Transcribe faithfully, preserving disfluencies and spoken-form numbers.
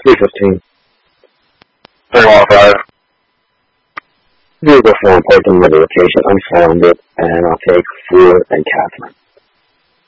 three fifteen. four oh five. Vehicle four, parking the location. I found it, and I'll take Ford and Catherine.